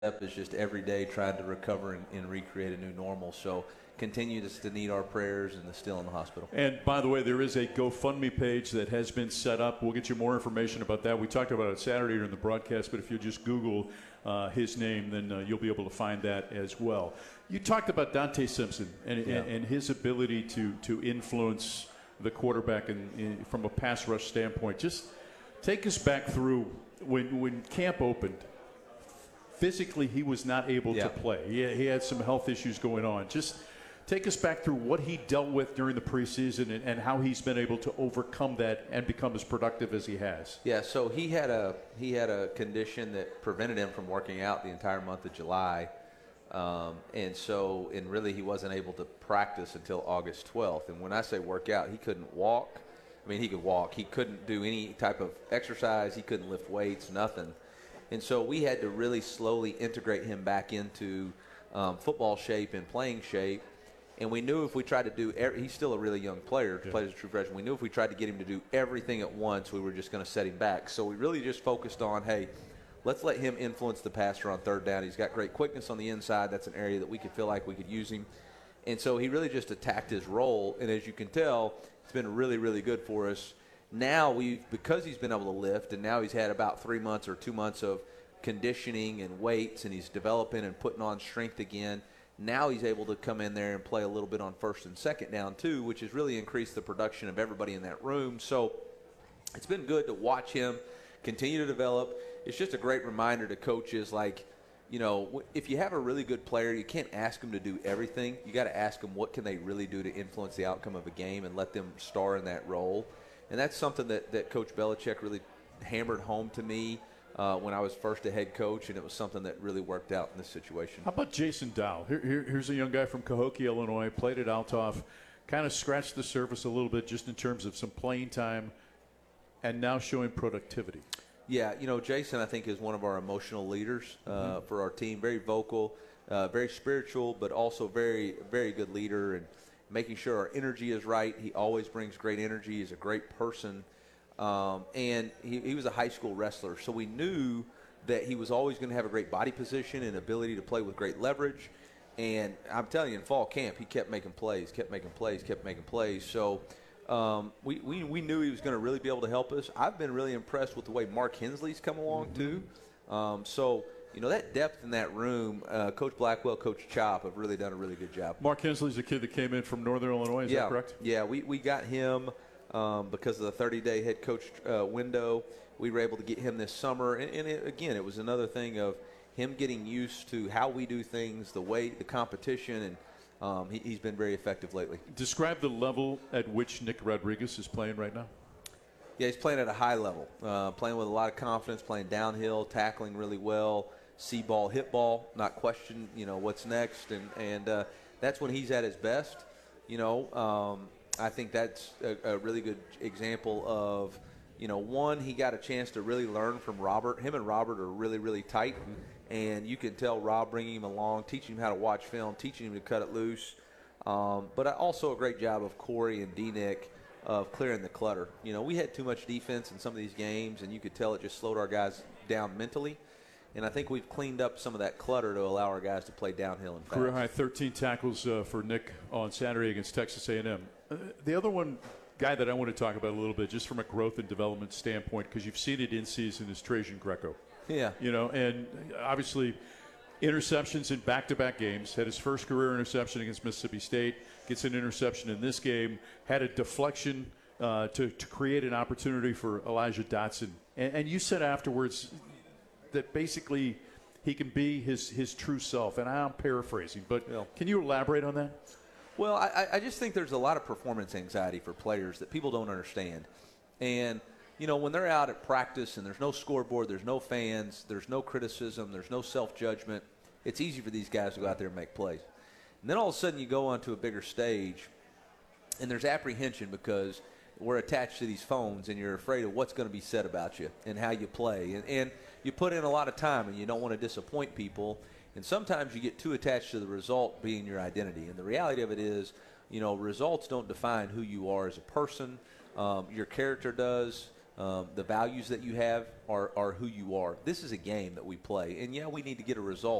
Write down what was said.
step is just every day trying to recover and recreate a new normal. So continue to need our prayers and the still in the hospital. And by the way, there is a GoFundMe page that has been set up. We'll get you more information about that. We talked about it Saturday during the broadcast, but if you just Google his name, then you'll be able to find that as well. You talked about Dante Simpson and his ability to influence the quarterback from a pass rush standpoint. Just take us back through when camp opened. Physically, he was not able to play. He had some health issues going on. Just take us back through what he dealt with during the preseason and how he's been able to overcome that and become as productive as he has. Yeah, so he had a condition that prevented him from working out the entire month of July. And really he wasn't able to practice until August 12th. And when I say work out, he couldn't walk. I mean, he could walk. He couldn't do any type of exercise. He couldn't lift weights, nothing. And so we had to really slowly integrate him back into football shape and playing shape. And we knew if we tried to do he's still a really young player, plays as a true freshman. We knew if we tried to get him to do everything at once, we were just going to set him back. So we really just focused on, hey, let's let him influence the passer on third down. He's got great quickness on the inside. That's an area that we could feel like we could use him. And so he really just attacked his role. And as you can tell, it's been really, really good for us. Now because he's been able to lift, and now he's had about 3 months or 2 months of conditioning and weights, and he's developing and putting on strength again. Now he's able to come in there and play a little bit on first and second down too, which has really increased the production of everybody in that room. So it's been good to watch him continue to develop. It's just a great reminder to coaches, like, you know, if you have a really good player, you can't ask them to do everything. You got to ask them what can they really do to influence the outcome of a game and let them star in that role. And that's something that Coach Belichick really hammered home to me when I was first a head coach, and it was something that really worked out in this situation. How about Jason Dow? Here's a young guy from Cahokia, Illinois, played at Althoff, kind of scratched the surface a little bit just in terms of some playing time, and now showing productivity. Yeah, you know, Jason, I think, is one of our emotional leaders for our team. Very vocal, very spiritual, but also very, very good leader, and making sure our energy is right. He always brings great energy. He's a great person. And he was a high school wrestler, so we knew that he was always going to have a great body position and ability to play with great leverage. And I'm telling you, in fall camp, he kept making plays. So we knew he was going to really be able to help us. I've been really impressed with the way Mark Hensley's come along too. So, you know, that depth in that room, Coach Blackwell, Coach Chop have really done a really good job. Mark Hensley's a kid that came in from Northern Illinois, is that correct? Yeah, we got him because of the 30-day head coach window. We were able to get him this summer. And again, it was another thing of him getting used to how we do things, the competition, and he's been very effective lately. Describe the level at which Nick Rodriguez is playing right now. Yeah, he's playing at a high level, playing with a lot of confidence, playing downhill, tackling really well, see ball, hit ball, not question, you know, what's next. And that's when he's at his best. You know, I think that's a really good example of, you know, one, he got a chance to really learn from Robert. Him and Robert are really, really tight. And you can tell Rob bringing him along, teaching him how to watch film, teaching him to cut it loose. But also a great job of Corey and D-Nick of clearing the clutter. You know, we had too much defense in some of these games, and you could tell it just slowed our guys down mentally. And I think we've cleaned up some of that clutter to allow our guys to play downhill and fast. Career high 13 tackles for Nick on Saturday against Texas A&M. The other one, guy that I want to talk about a little bit, just from a growth and development standpoint, because you've seen it in season, is Trajan Greco. Yeah. You know, and obviously interceptions in back-to-back games. Had his first career interception against Mississippi State. Gets an interception in this game. Had a deflection to create an opportunity for Elijah Dotson. And you said afterwards that basically he can be his true self. And I'm paraphrasing, but can you elaborate on that? Well, I just think there's a lot of performance anxiety for players that people don't understand. And you know, when they're out at practice and there's no scoreboard, there's no fans, there's no criticism, there's no self-judgment, it's easy for these guys to go out there and make plays. And then all of a sudden you go onto a bigger stage and there's apprehension because we're attached to these phones and you're afraid of what's going to be said about you and how you play. And you put in a lot of time and you don't want to disappoint people. And sometimes you get too attached to the result being your identity. And the reality of it is, you know, results don't define who you are as a person. Your character does. The values that you have are who you are. This is a game that we play, and yeah, we need to get a result.